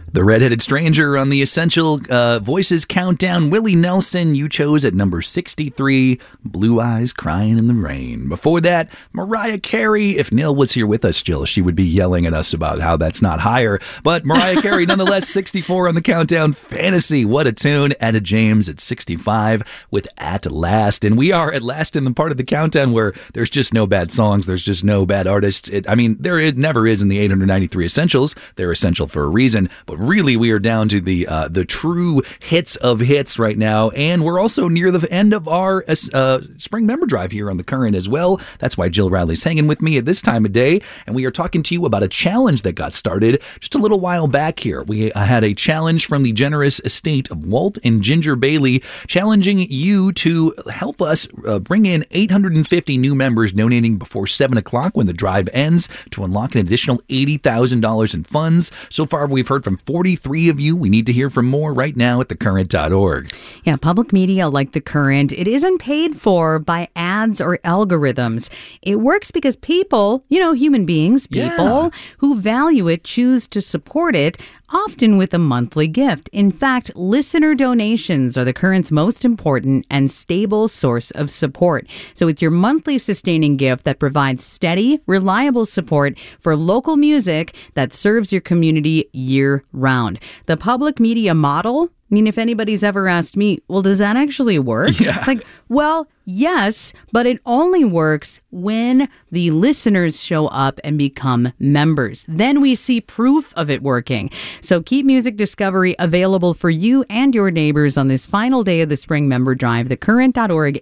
The Redheaded Stranger on the Essential Voices Countdown. Willie Nelson, you chose at number 63, Blue Eyes Crying in the Rain. Before that, Mariah Carey. If Neil was here with us, Jill, she would be yelling at us about how that's not higher. But Mariah Carey, nonetheless, 64 on the countdown. Fantasy, what a tune. Etta James at 65 with At Last. And we are at last in the part of the countdown where there's just no bad songs. There's just no bad artists. It never is in the 893 Essentials. They're essential for a reason. But really, we are down to the true hits of hits right now, and we're also near the end of our spring member drive here on The Current as well. That's why Jill Riley's hanging with me at this time of day, and we are talking to you about a challenge that got started just a little while back here. We had a challenge from the generous estate of Walt and Ginger Bailey, challenging you to help us bring in 850 new members donating before 7 o'clock when the drive ends to unlock an additional $80,000 in funds. So far, we've heard from 43 of you. We need to hear from more right now at thecurrent.org. Yeah, public media like The Current, it isn't paid for by ads or algorithms. It works because people, human beings, who value it, choose to support it, often with a monthly gift. In fact, listener donations are The Current's most important and stable source of support. So it's your monthly sustaining gift that provides steady, reliable support for local music that serves your community year-round. The public media model, if anybody's ever asked me, well, does that actually work? Yeah. Well, yes, but it only works when the listeners show up and become members. Then we see proof of it working. So keep music discovery available for you and your neighbors on this final day of the spring member drive. Thecurrent.org,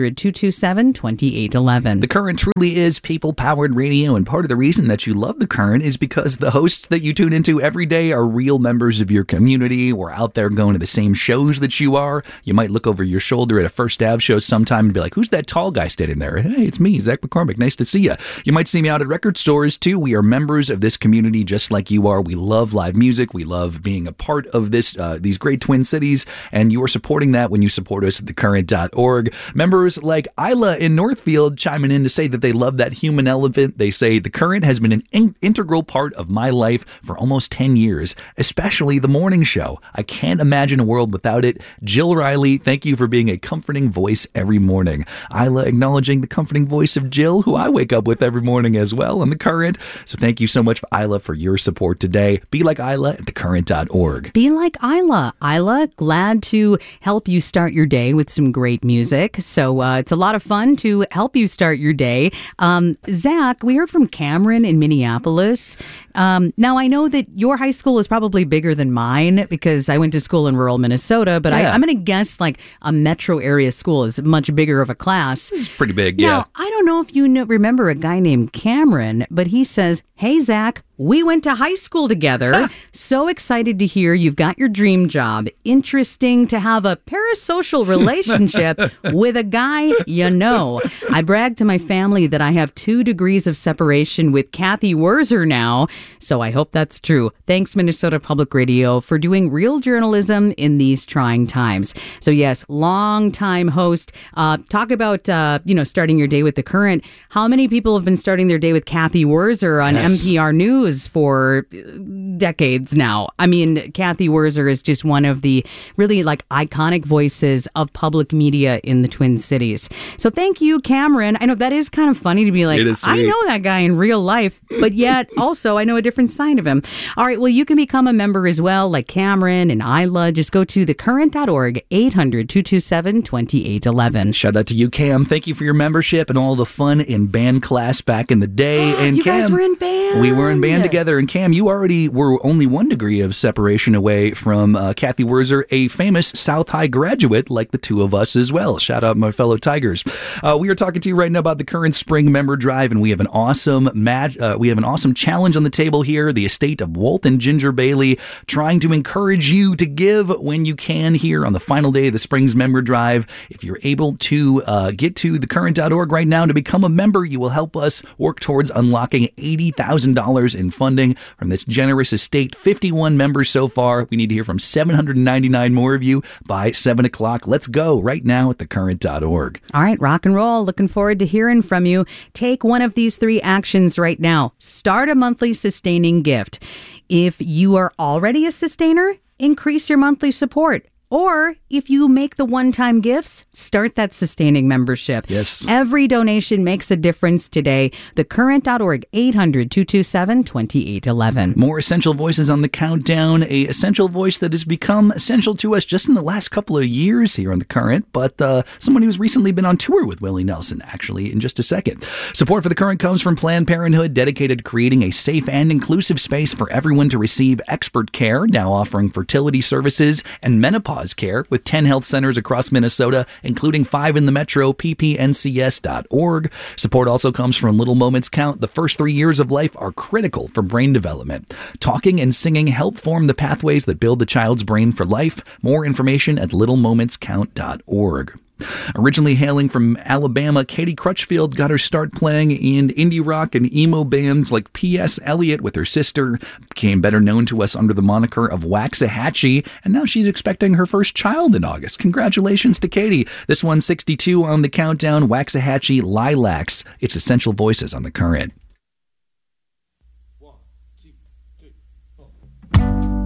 800-227-2811. The Current truly is people-powered radio, and part of the reason that you love The Current is because the hosts that you tune into every day are real members of your community. We're out there going to the same shows that you are. You might look over your shoulder at a First Ave show sometime and be like, who's that tall guy standing there? Hey, it's me, Zach McCormick. Nice to see you. You might see me out at record stores too. We are members of this community just like you are. We love live music. We love being a part of this these great Twin Cities, and you are supporting that when you support us at thecurrent.org. Members like Isla in Northfield chiming in to say that they love that human elephant. They say, The Current has been an integral part of my life for almost 10 years, especially the morning show. I can't imagine a world without it. Jill Riley, thank you for being a comforting voice every morning. Isla acknowledging the comforting voice of Jill, who I wake up with every morning as well on The Current. So thank you so much, Isla, for your support today. Be like Isla at thecurrent.org. Be like Isla. Isla, glad to help you start your day with some great music. So it's a lot of fun to help you start your day. Zach, we heard from Cameron in Minneapolis. Now, I know that your high school is probably bigger than mine because I went to school in rural Minnesota, but I'm going to guess like a metro area school is much bigger of a class. It's pretty big, now, I don't know if you remember a guy named Cameron, but he says, hey, Zach, we went to high school together. So excited to hear you've got your dream job. Interesting to have a parasocial relationship with a guy you know. I brag to my family that I have 2 degrees of separation with Kathy Wurzer now, so I hope that's true. Thanks, Minnesota Public Radio, for doing real journalism in these trying times. So yes, long-time host. Talk about, starting your day with The Current. How many people have been starting their day with Kathy Wurzer on NPR News for decades now? I mean, Kathy Wurzer is just one of the really iconic voices of public media in the Twin Cities. So thank you, Cameron. I know that is kind of funny to be like, I know that guy in real life, but yet also I know a different side of him. All right, well, you can become a member as well, like Cameron and Isla. Just go to thecurrent.org, 800-227-2811. Shout out to you, Cam. Thank you for your membership and all the fun in band class back in the day. And you Cam, guys were in band. We were in band together. And Cam, you already were only 1 degree of separation away from Kathy Wurzer, a famous South High graduate like the two of us as well. Shout out my fellow Tigers. We are talking to you right now about the Current Spring Member Drive, and we have an awesome challenge on the table here. The estate of Walt and Ginger Bailey trying to encourage you to give when you can here on the final day of the Spring's Member Drive. If you're able to get to thecurrent.org right now to become a member, you will help us work towards unlocking $80,000 in funding from this generous estate. 51 members so far. We need to hear from 799 more of you by 7 o'clock. Let's go right now at thecurrent.org. All right, rock and roll. Looking forward to hearing from you. Take one of these 3 actions right now. Start a monthly sustaining gift. If you are already a sustainer, increase your monthly support. Or if you make the one-time gifts, start that sustaining membership. Yes. Every donation makes a difference today. TheCurrent.org, 800-227-2811. More essential voices on the countdown. A essential voice that has become essential to us just in the last couple of years here on The Current, but someone who's recently been on tour with Willie Nelson, actually, in just a second. Support for The Current comes from Planned Parenthood, dedicated to creating a safe and inclusive space for everyone to receive expert care, now offering fertility services and menopause care with 10 health centers across Minnesota, including 5 in the metro, ppncs.org. Support also comes from Little Moments Count. The first 3 years of life are critical for brain development. Talking and singing help form the pathways that build the child's brain for life. More information at littlemomentscount.org. Originally hailing from Alabama, Katie Crutchfield got her start playing in indie rock and emo bands like P.S. Eliot with her sister, became better known to us under the moniker of Waxahachie, and now she's expecting her first child in August. Congratulations to Katie. This one's 62 on the countdown, Waxahachie Lilacs. It's Essential Voices on The Current.